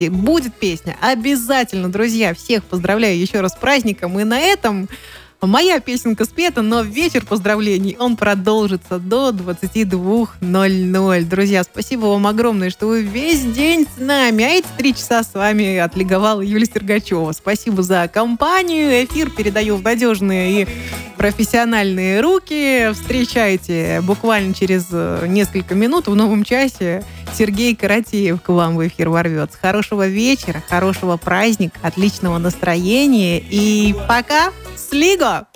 И будет песня. Обязательно, друзья, всех поздравляю еще раз с праздником. И на этом моя песенка спета, но вечер поздравлений, он продолжится до 22:00. Друзья, спасибо вам огромное, что вы весь день с нами. А эти 3 часа с вами отлиговала Юлия Стергачева. Спасибо за компанию. Эфир передаю в надежные и профессиональные руки. Встречайте буквально через несколько минут в новом часе. Сергей Каратеев к вам в эфир ворвется. Хорошего вечера, хорошего праздника, отличного настроения. И пока! Слиго!